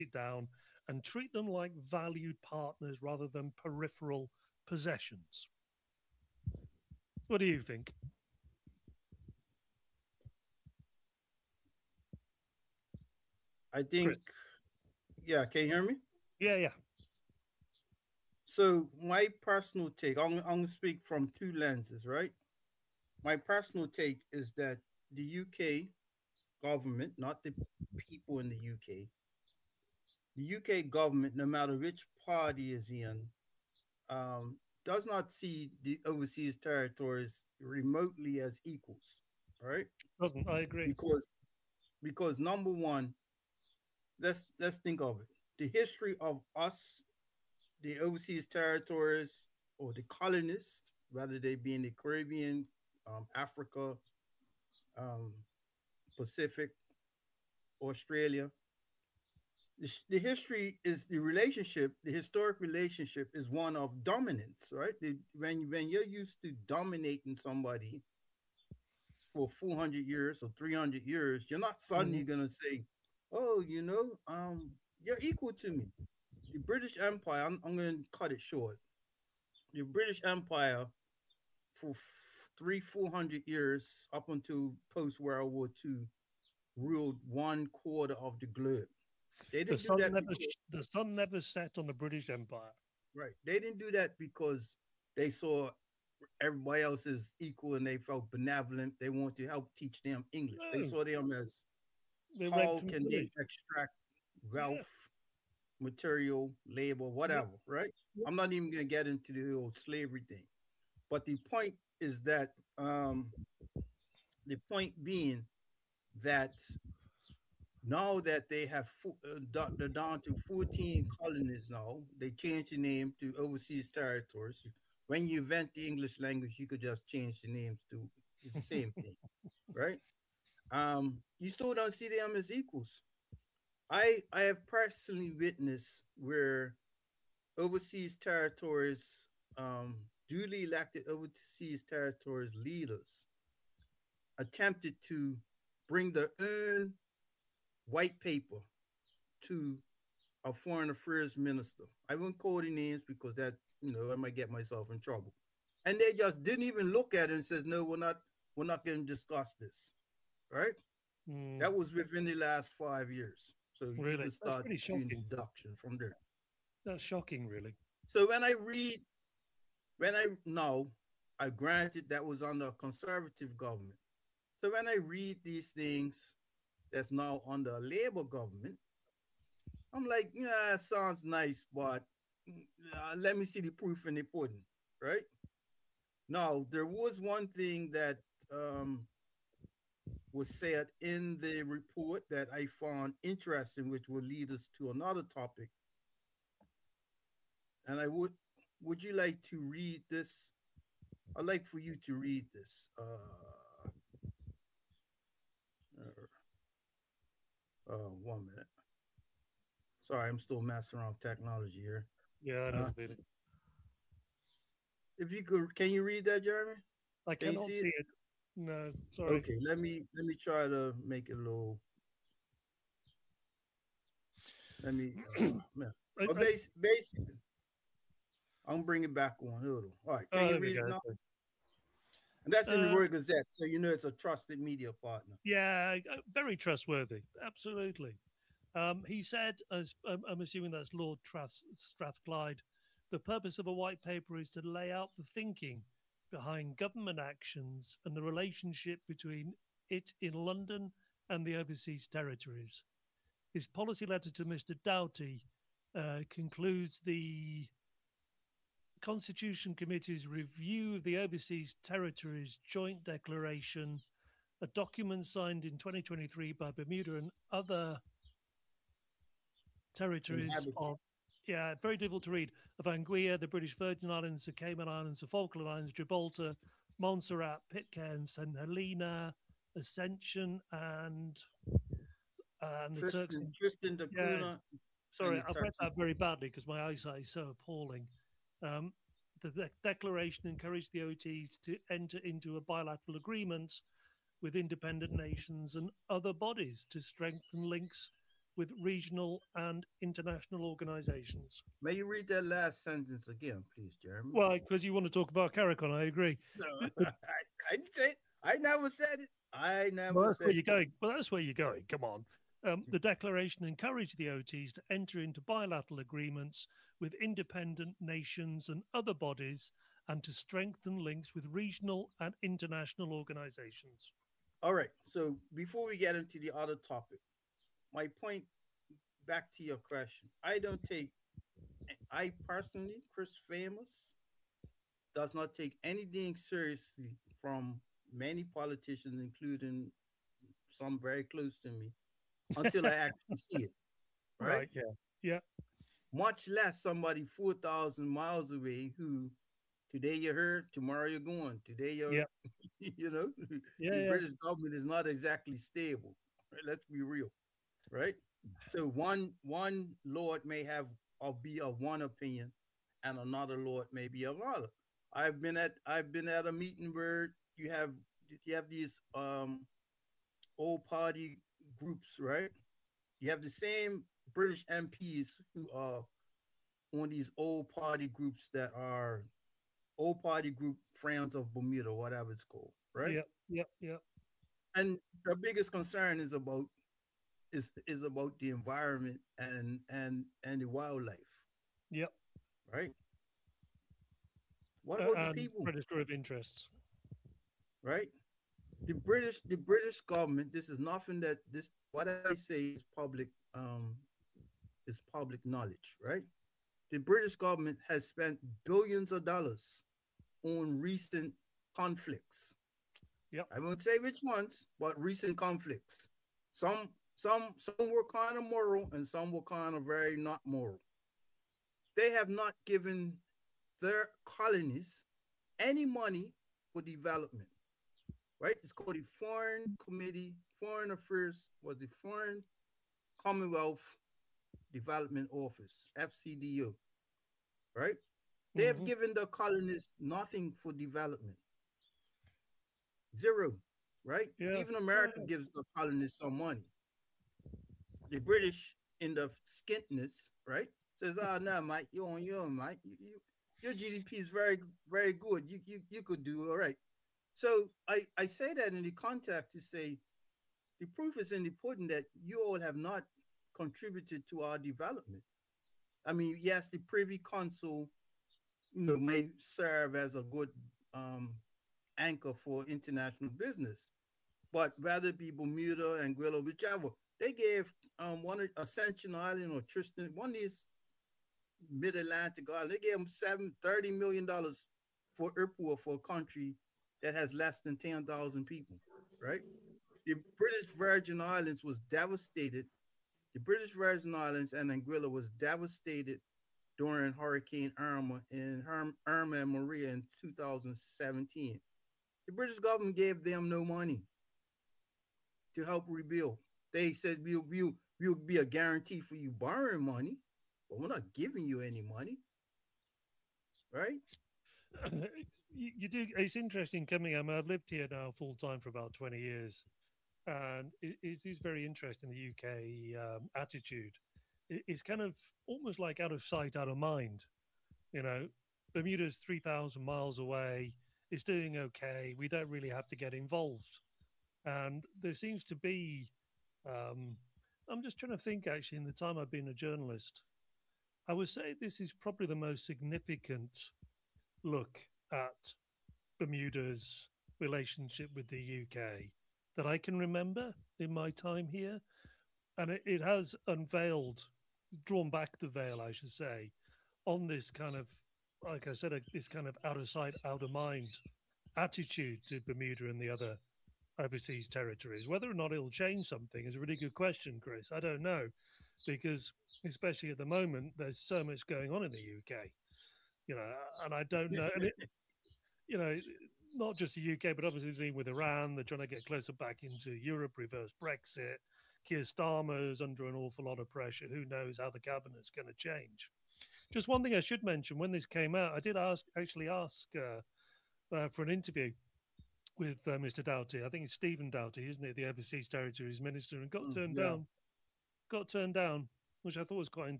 it down and treat them like valued partners rather than peripheral possessions. What do you think? I Chris? think, yeah, can you hear me? Yeah, yeah. So my personal take, I'm gonna speak from two lenses, right? My personal take is that the UK government, not the people in the UK, the UK government, no matter which party is in, does not see the overseas territories remotely as equals, right? Doesn't. I agree. Because number one, let's think of it. The history of us, the overseas territories or the colonists, whether they be in the Caribbean, Africa, um, Pacific, Australia. The history is the relationship, the historic relationship is one of dominance, right? When you're used to dominating somebody for 400 years or 300 years, you're not Hmm. suddenly going to say, oh, you're equal to me. The British Empire, I'm going to cut it short. The British Empire for 400 years up until post World War II ruled one quarter of the globe. They The didn't do sun that never because the sun never set on the British Empire. right. They didn't do that because they saw everybody else is equal and they felt benevolent. They wanted to help teach them English. They No, saw them as they how raped and can they pillaged. extract Yeah. wealth, material, labor, Yep. whatever, right? Yep. I'm not even gonna get into the old slavery thing. But the point being that now that they have they're down to 14 colonies now, they changed the name to overseas territories. When you invent the English language, you could just change the names to it's the same thing, right? You still don't see them as equals. I have personally witnessed where overseas territories, duly elected overseas territories leaders attempted to bring their own white paper to a foreign affairs minister. I won't call any names because that, I might get myself in trouble. And they just didn't even look at it and says, no, we're not going to discuss this. Right? Mm, That was within the last 5 years. So you really, could that's start pretty the shocking. introduction from there. That's shocking, really. So when I know, I granted that was under a conservative government. So when I read these things that's now under a Labour government, I'm like, yeah, sounds nice, but let me see the proof in the pudding, right? Now, there was one thing that um, was said in the report that I found interesting, which will lead us to another topic. And would you like to read this? I'd like for you to read this. One minute. Sorry, I'm still messing around with technology here. Yeah, I know Uh, the feeling. if you could, can you read that, Jeremy? I Can you cannot see see it? it. No, sorry. Okay, let me try to make it a little. Let me. Yeah. But I, basically, I'm bringing back on. Hold on. All right, can oh, you there we read it go. now? And that's in the Uh, Royal Gazette, so you know it's a trusted media partner. yeah, very trustworthy. Absolutely. He said, as I'm assuming that's Lord Strathclyde, the purpose of a white paper is to lay out the thinking behind government actions and the relationship between it in London and the overseas territories. His policy letter to Mr. Doughty concludes the Constitution Committee's review of the overseas territories joint declaration, a document signed in 2023 by Bermuda and other territories Inhabited. of, yeah, very difficult to read, of Anguilla, the British Virgin Islands, the Cayman Islands, the Falkland Islands, Gibraltar, Montserrat, Pitcairn, St. Helena, Ascension, and the Turks. Tristan da Yeah, Cunha and sorry, the I've read Turks. that very badly because my eyesight is so appalling. Um, the declaration encouraged the OTs to enter into a bilateral agreement with independent nations and other bodies to strengthen links with regional and international organizations. May you read that last sentence again, please, Jeremy? Well, because you want to talk about CARICOM, I agree. No, The, I didn't say. I never said it. I well, never that's where said you're going. Well, that's where you're going. Come on. The declaration encouraged the OTs to enter into bilateral agreements with independent nations and other bodies and to strengthen links with regional and international organizations. All right. So before we get into the other topic, my point back to your question. I don't take. I personally, Chris Famous, does not take anything seriously from many politicians, including some very close to me, until I actually see it. Right. Right. Yeah. Yeah. Much less somebody 4,000 miles away who today you're here, tomorrow you're gone. Today you're, Yeah. you know, Yeah. the Yeah. British government is not exactly stable. Right? Let's be real, right? So one lord may have or be of one opinion, and another lord may be of another. I've been at a meeting where you have these old party groups, right? You have the same British MPs who are on these old party groups that are old party group friends of Bermuda, whatever it's called, right? Yeah. Yeah. Yeah. And the biggest concern is about the environment and the wildlife, Yeah. right? What about the And people, register of interests. right? The British government. This is nothing that this what I say is public knowledge, right? The British government has spent billions of dollars on recent conflicts. Yep. I won't say which ones, but recent conflicts. Some were kind of moral and some were kind of very not moral. They have not given their colonies any money for development, right? It's called the Foreign Committee, Foreign Affairs, was the Foreign Commonwealth Development Office, FCDO, right? They have Hmm. given the colonies nothing for development, zero, right? Yeah. Even Yeah. America gives the colonies some money. The British, in the skintness, right, says, "Oh no, Mike, you're on your own, Mike. Your GDP is very good. You could do all right." So I say that in the context to say the proof is in the pudding that you all have not contributed to our development. I mean, yes, the Privy Council, may serve as a good um, anchor for international business, but whether it be Bermuda, Anguilla, whichever, they gave one Ascension Island or Tristan, one of these mid Atlantic islands, they gave them $30 million for IRPUA for a country that has less than 10,000 people, right? The British Virgin Islands was devastated. The British Virgin Islands and Anguilla was devastated during Hurricane Irma and Maria in 2017. The British government gave them no money to help rebuild. They said we'll be a guarantee for you borrowing money, but we're not giving you any money, right? You do. It's interesting coming. I mean, I've lived here now full time for about 20 years, and it is very interesting the UK attitude. It's kind of almost like out of sight, out of mind. You know, Bermuda's 3,000 miles away. It's doing okay. We don't really have to get involved. And there seems to be. Um, I'm just trying to think. Actually, in the time I've been a journalist, I would say this is probably the most significant look at Bermuda's relationship with the UK that I can remember in my time here. And it has unveiled, drawn back the veil, I should say, on this kind of, like I said, this kind of out of sight, out of mind attitude to Bermuda and the other overseas territories. Whether or not it'll change something is a really good question, Chris. I don't know, because especially at the moment, there's so much going on in the UK, and I don't know. And you know, not just the UK, but obviously dealing with Iran. They're trying to get closer back into Europe, reverse Brexit. Keir Starmer's under an awful lot of pressure. Who knows how the cabinet's going to change? Just one thing I should mention: when this came out, I did actually ask for an interview with Mr. Doughty. I think it's Stephen Doughty, isn't it? The Overseas Territories Minister, and got turned Yeah. down. got turned down, which I thought was quite